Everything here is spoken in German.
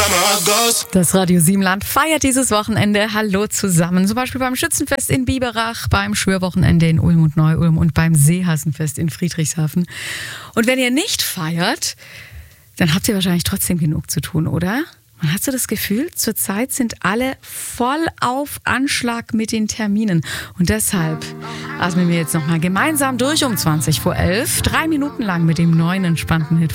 Das Radio Siebenland feiert dieses Wochenende Hallo zusammen. Zum Beispiel beim Schützenfest in Biberach, beim Schwörwochenende in Ulm und Neu-Ulm und beim Seehassenfest in Friedrichshafen. Und wenn ihr nicht feiert, dann habt ihr wahrscheinlich trotzdem genug zu tun, oder? Man hat so das Gefühl, zurzeit sind alle voll auf Anschlag mit den Terminen. Und deshalb atmen wir jetzt nochmal gemeinsam durch um 11:20. 3 Minuten lang mit dem neuen entspannten Hit